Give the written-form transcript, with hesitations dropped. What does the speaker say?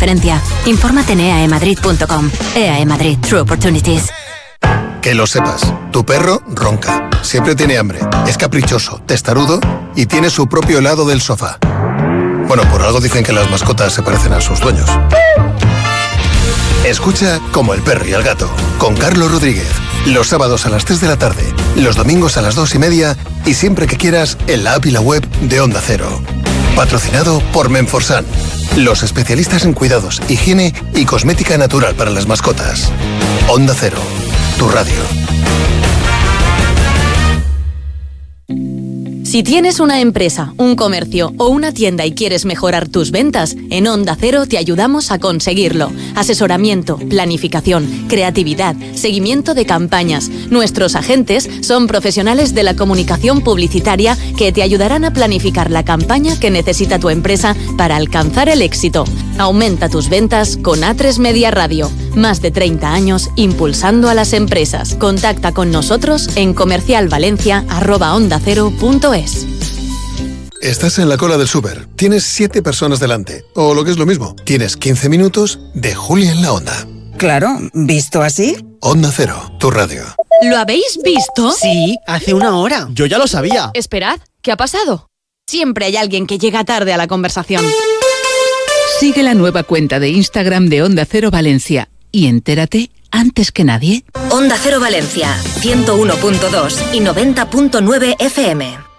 diferencia. Infórmate en eaemadrid.com. EAE Madrid. True Opportunities. Que lo sepas, tu perro ronca, siempre tiene hambre, es caprichoso, testarudo y tiene su propio lado del sofá. Bueno, por algo dicen que las mascotas se parecen a sus dueños. Escucha Como el perro y el gato, con Carlos Rodríguez. Los sábados a las 3 de la tarde, los domingos a las 2:30 y siempre que quieras en la app y la web de Onda Cero. Patrocinado por Menforsan, los especialistas en cuidados, higiene y cosmética natural para las mascotas. Onda Cero, tu radio. Si tienes una empresa, un comercio o una tienda y quieres mejorar tus ventas, en Onda Cero te ayudamos a conseguirlo. Asesoramiento, planificación, creatividad, seguimiento de campañas. Nuestros agentes son profesionales de la comunicación publicitaria que te ayudarán a planificar la campaña que necesita tu empresa para alcanzar el éxito. Aumenta tus ventas con A3 Media Radio. Más de 30 años impulsando a las empresas. Contacta con nosotros en comercialvalencia@ondacero.es. Estás en la cola del súper, tienes 7 personas delante, o lo que es lo mismo, tienes 15 minutos de Julia en la Onda. Claro, ¿visto así? Onda Cero, tu radio. ¿Lo habéis visto? Sí, hace una hora. Yo ya lo sabía. Esperad, ¿qué ha pasado? Siempre hay alguien que llega tarde a la conversación. Sigue la nueva cuenta de Instagram de Onda Cero Valencia y entérate antes que nadie. Onda Cero Valencia, 101.2 y 90.9 FM.